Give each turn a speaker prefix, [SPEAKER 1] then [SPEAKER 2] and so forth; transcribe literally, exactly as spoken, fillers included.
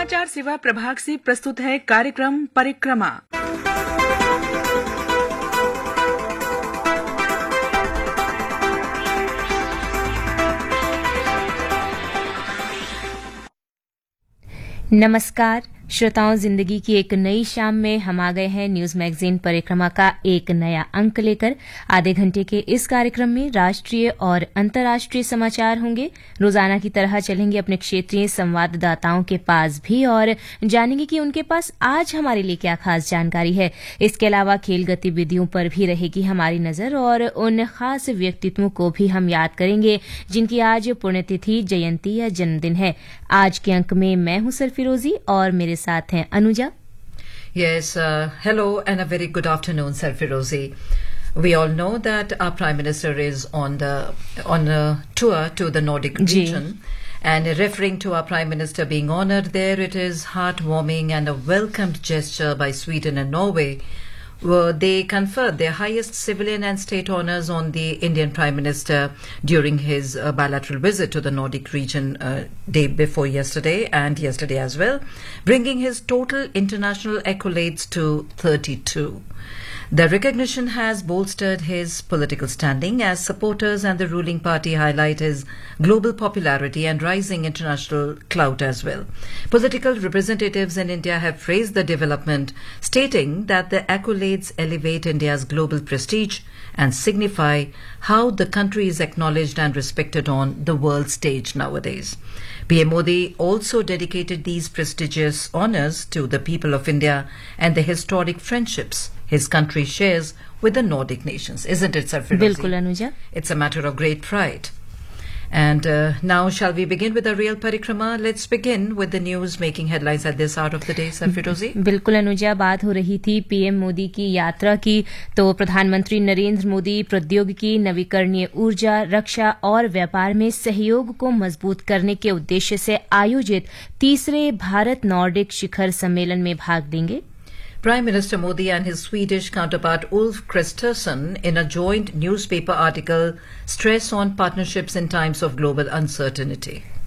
[SPEAKER 1] समाचार सेवा प्रभाग से प्रस्तुत है कार्यक्रम परिक्रमा।
[SPEAKER 2] नमस्कार श्रोताओं, जिंदगी की एक नई शाम में हम आ गए हैं न्यूज मैगजीन परिक्रमा का एक नया अंक लेकर। आधे घंटे के इस कार्यक्रम में राष्ट्रीय और अंतर्राष्ट्रीय समाचार होंगे। रोजाना की तरह चलेंगे अपने क्षेत्रीय संवाददाताओं के पास भी और जानेंगे कि उनके पास आज हमारे लिए क्या खास जानकारी है। इसके अलावा खेल गतिविधियों पर भी रहेगी हमारी नजर और उन खास व्यक्तित्वों को भी हम याद करेंगे जिनकी आज पुण्यतिथि, जयंती या जन्मदिन है। आज के अंक में मैं हूं सरफिरोजी और मेरे साथ हैं Anuja.
[SPEAKER 3] Yes, uh, hello and a very good afternoon, Sarfirozi. We all know that our Prime Minister is on the on a tour to the Nordic region, and referring to our Prime Minister being honoured there, it is heartwarming and a welcomed gesture by Sweden and Norway. Well, they conferred their highest civilian and state honours on the Indian Prime Minister during his uh, bilateral visit to the Nordic region uh, day before yesterday and yesterday as well, bringing his total international accolades to thirty-two. The recognition has bolstered his political standing as supporters and the ruling party highlight his global popularity and rising international clout as well. Political representatives in India have praised the development, stating that the accolades elevate India's global prestige and signify how the country is acknowledged and respected on the world stage nowadays. P M Modi also dedicated these prestigious honours to the people of India and the historic friendships his country shares with the Nordic nations. Isn't it, Sarfirozi?
[SPEAKER 2] बिल्कुल Anuja.
[SPEAKER 3] It's a matter of great pride. And uh, now shall we begin with the real parikrama? Let's begin with the news making headlines at this hour of the day, Sarfirozi.
[SPEAKER 2] बिल्कुल अनुजा, बात हो रही थी PM Modi की यात्रा की। तो प्रधानमंत्री नरेंद्र मोदी प्रौद्योगिकी, नवीकरणीय ऊर्जा, रक्षा और व्यापार में सहयोग को मजबूत करने के उद्देश्य से आयोजित तीसरे भारत नॉर्डिक शिखर सम्मेलन में भाग लेंगे।
[SPEAKER 3] Prime Minister Modi and his Swedish counterpart Ulf Kristersson in a joint newspaper article stress on partnerships in times of global uncertainty.